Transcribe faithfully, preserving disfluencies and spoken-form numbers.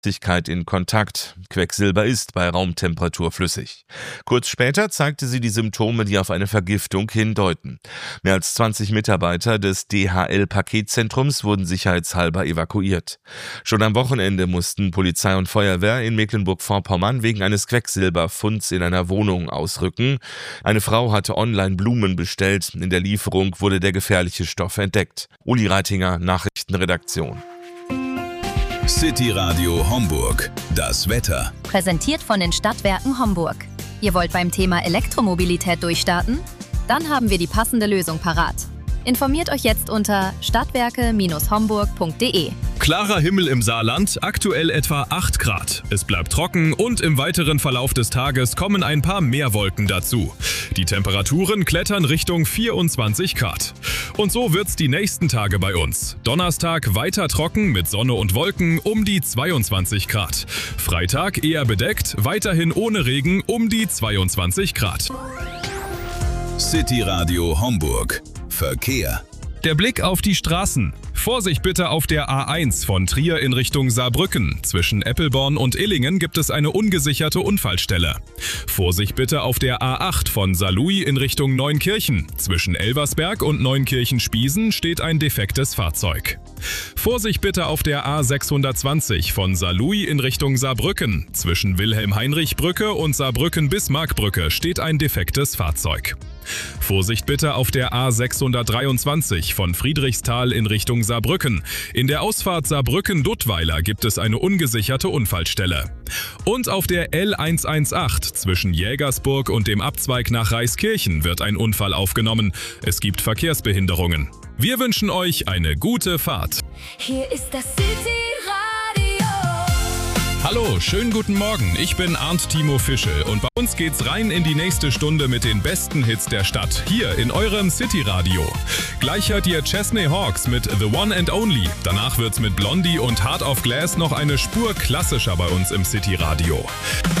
Flüssigkeit in Kontakt. Quecksilber ist bei Raumtemperatur flüssig. Kurz später zeigte sie die Symptome, die auf eine Vergiftung hindeuten. Mehr als zwanzig Mitarbeiter des D H L-Paketzentrums wurden sicherheitshalber evakuiert. Schon am Wochenende mussten Polizei und Feuerwehr in Mecklenburg-Vorpommern wegen eines Quecksilberfunds in einer Wohnung ausrücken. Eine Frau hatte online Blumen bestellt. In der Lieferung wurde der gefährliche Stoff entdeckt. Uli Reitinger, Nachrichtenredaktion. City Radio Homburg. Das Wetter. Präsentiert von den Stadtwerken Homburg. Ihr wollt beim Thema Elektromobilität durchstarten? Dann haben wir die passende Lösung parat. Informiert euch jetzt unter stadtwerke Bindestrich homburg punkt de. Klarer Himmel im Saarland, aktuell etwa acht Grad. Es bleibt trocken und im weiteren Verlauf des Tages kommen ein paar mehr Wolken dazu. Die Temperaturen klettern Richtung vierundzwanzig Grad. Und so wird's die nächsten Tage bei uns. Donnerstag weiter trocken mit Sonne und Wolken um die zweiundzwanzig Grad. Freitag eher bedeckt, weiterhin ohne Regen um die zweiundzwanzig Grad. City Radio Homburg. Verkehr. Der Blick auf die Straßen. Vorsicht bitte auf der A eins von Trier in Richtung Saarbrücken. Zwischen Eppelborn und Illingen gibt es eine ungesicherte Unfallstelle. Vorsicht bitte auf der A acht von Saarlouis in Richtung Neunkirchen. Zwischen Elversberg und Neunkirchen-Spiesen steht ein defektes Fahrzeug. Vorsicht bitte auf der A sechshundertzwanzig von Saarlouis in Richtung Saarbrücken. Zwischen Wilhelm-Heinrich-Brücke und Saarbrücken-Bismarck-Brücke steht ein defektes Fahrzeug. Vorsicht bitte auf der A sechshundertdreiundzwanzig von Friedrichsthal in Richtung Saarbrücken. In der Ausfahrt Saarbrücken-Duttweiler gibt es eine ungesicherte Unfallstelle. Und auf der L hundertzachtzehn zwischen Jägersburg und dem Abzweig nach Reiskirchen wird ein Unfall aufgenommen. Es gibt Verkehrsbehinderungen. Wir wünschen euch eine gute Fahrt. Hier ist das City Radio. Hallo, schönen guten Morgen. Ich bin Arndt Timo Fischel und bei uns geht's rein in die nächste Stunde mit den besten Hits der Stadt, hier in eurem City Radio. Gleich hört ihr Chesney Hawkes mit The One and Only. Danach wird's mit Blondie und Heart of Glass noch eine Spur klassischer bei uns im City Radio.